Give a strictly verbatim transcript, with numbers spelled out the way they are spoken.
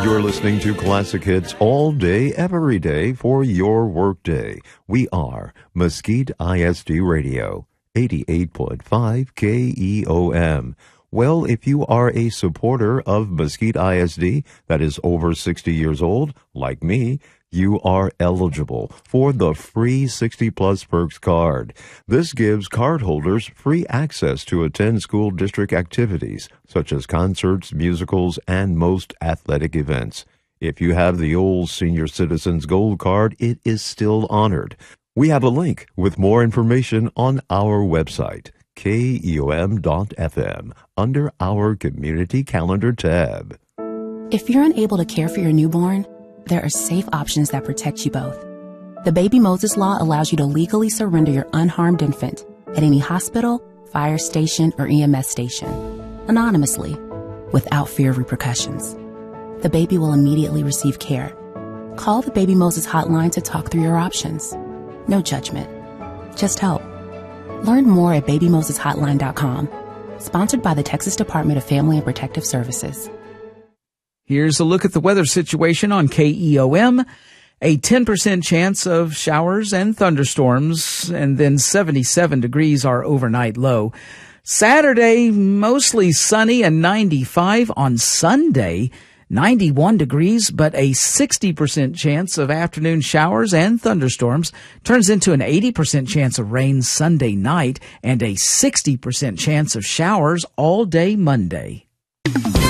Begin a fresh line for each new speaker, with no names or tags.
You're listening to Classic Hits all day, every day for your workday. We are Mesquite I S D Radio, eighty-eight point five K E O M. Well, if you are a supporter of Mesquite I S D that is over sixty years old, like me, you are eligible for the free sixty plus Perks card. This gives cardholders free access to attend school district activities, such as concerts, musicals, and most athletic events. If you have the old Senior Citizens Gold Card, it is still honored. We have a link with more information on our website, K E O M dot F M, under our Community Calendar tab.
If you're unable to care for your newborn, there are safe options that protect you both. The Baby Moses Law allows you to legally surrender your unharmed infant at any hospital, fire station, or E M S station, anonymously, without fear of repercussions. The baby will immediately receive care. Call the Baby Moses hotline to talk through your options. No judgment, just help. Learn more at baby moses hotline dot com. Sponsored by the Texas Department of Family and Protective Services.
Here's a look at the weather situation on K E O M. A ten percent chance of showers and thunderstorms, and then seventy-seven degrees our overnight low. Saturday, mostly sunny and ninety-five. On Sunday, ninety-one degrees, but a sixty percent chance of afternoon showers and thunderstorms. Turns into an eighty percent chance of rain Sunday night and a sixty percent chance of showers all day Monday.